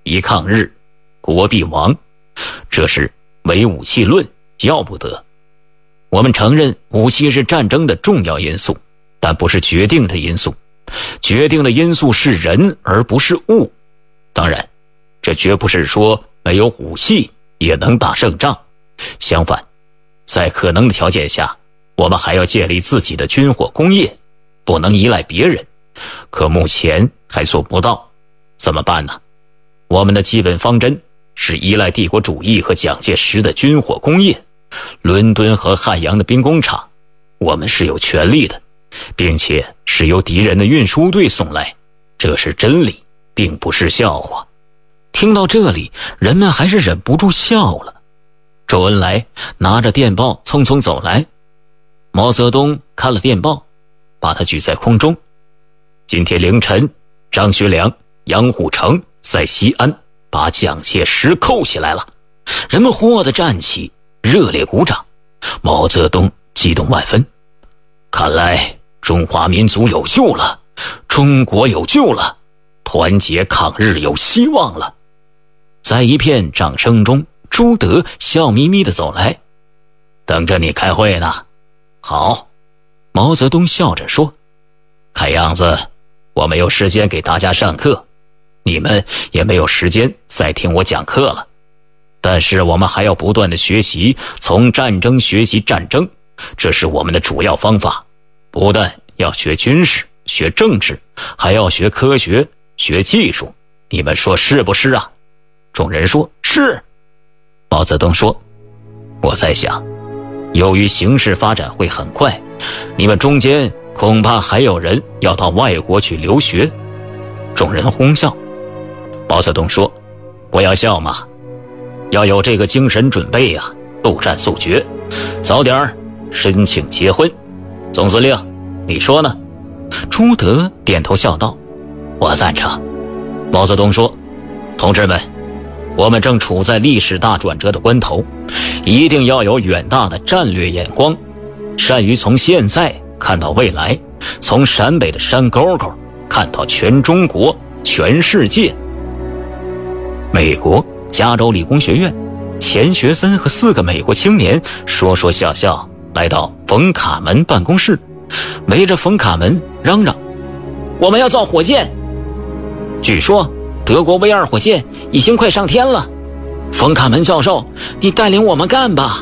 一抗日，国必亡。这是唯武器论，要不得。我们承认武器是战争的重要因素，但不是决定的因素。决定的因素是人，而不是物。当然，这绝不是说没有武器也能打胜仗。相反，在可能的条件下，我们还要建立自己的军火工业，不能依赖别人。可目前还做不到，怎么办呢？我们的基本方针是依赖帝国主义和蒋介石的军火工业。伦敦和汉阳的兵工厂，我们是有权利的，并且是由敌人的运输队送来，这是真理，并不是笑话。听到这里，人们还是忍不住笑了。周恩来拿着电报匆匆走来，毛泽东看了电报，把它举在空中。今天凌晨，张学良、杨虎城在西安把蒋介石扣起来了。人们豁地站起，热烈鼓掌。毛泽东激动万分，看来中华民族有救了，中国有救了，团结抗日有希望了。在一片掌声中，朱德笑眯眯地走来，等着你开会呢。好，毛泽东笑着说，看样子我没有时间给大家上课，你们也没有时间再听我讲课了。但是我们还要不断地学习，从战争学习战争，这是我们的主要方法。不但要学军事、学政治，还要学科学、学技术。你们说是不是啊？众人说是。毛泽东说，我在想，由于形势发展会很快，你们中间恐怕还有人要到外国去留学。众人哄笑。毛泽东说，不要笑嘛，要有这个精神准备啊，速战速决，早点申请结婚。总司令，你说呢？朱德点头笑道，我赞成。毛泽东说，同志们，我们正处在历史大转折的关头，一定要有远大的战略眼光，善于从现在看到未来，从陕北的山沟沟看到全中国、全世界。美国加州理工学院，钱学森和4个美国青年说说笑笑来到冯卡门办公室，围着冯卡门嚷嚷，我们要造火箭。据说德国 V2 火箭已经快上天了，冯卡门教授，你带领我们干吧。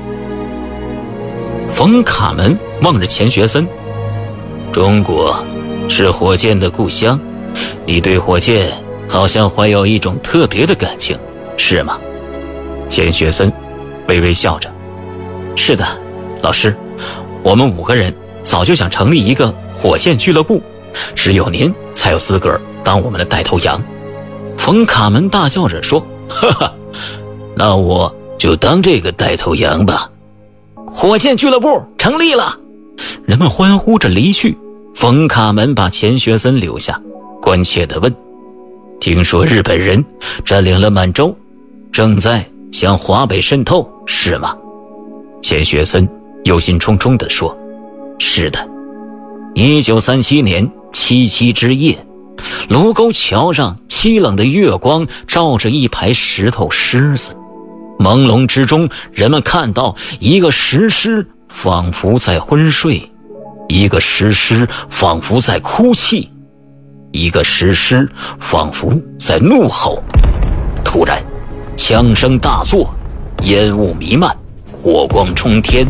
冯卡门望着钱学森，中国是火箭的故乡，你对火箭好像怀有一种特别的感情，是吗？钱学森微微笑着，是的，老师，我们5个人早就想成立一个火箭俱乐部，只有您才有资格当我们的带头羊。冯卡门大叫着说，哈哈，那我就当这个带头羊吧。火箭俱乐部成立了，人们欢呼着离去。冯卡门把钱学森留下，关切地问，听说日本人占领了满洲，正在向华北渗透，是吗？钱学森忧心忡忡地说，是的。1937年七七之夜，卢沟桥上凄冷的月光照着一排石头狮子，朦胧之中，人们看到一个石狮仿佛在昏睡，一个石狮仿佛在哭泣，一个石狮仿佛在怒吼。突然枪声大作，烟雾弥漫，火光冲天。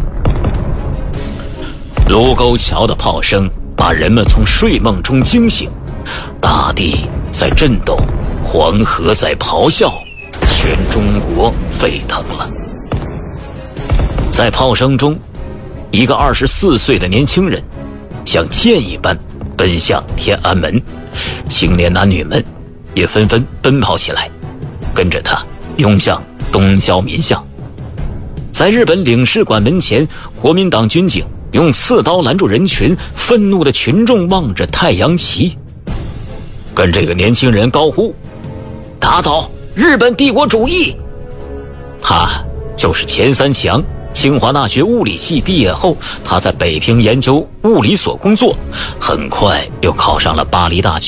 卢沟桥的炮声把人们从睡梦中惊醒，大地在震动，黄河在咆哮，全中国沸腾了。在炮声中，一个24岁的年轻人像箭一般奔向天安门，青年男女们也纷纷奔跑起来，跟着他涌向东交民巷。在日本领事馆门前，国民党军警用刺刀拦住人群，愤怒的群众望着太阳旗，跟这个年轻人高呼，打倒日本帝国主义。他就是钱三强，清华大学物理系毕业后，他在北平研究物理所工作，很快又考上了巴黎大学。